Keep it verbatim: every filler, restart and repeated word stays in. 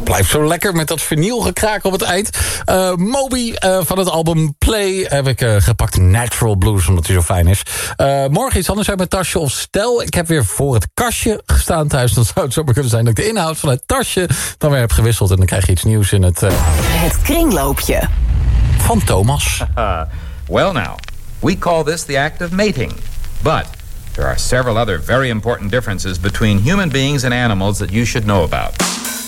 blijft zo lekker met dat vinylgekraak op het eind. Uh, Moby uh, van het album Play heb ik uh, gepakt. Natural Blues, omdat hij zo fijn is. Uh, morgen iets anders uit mijn tasje. Of stel, ik heb weer voor het kastje gestaan thuis. Dan zou het zo maar kunnen zijn dat ik de inhoud van het tasje dan weer heb gewisseld. En dan krijg je iets nieuws in het... Uh... Het kringloopje. Van Thomas. Well now, we call this the act of mating. But there are several other very important differences between human beings and animals that you should know about.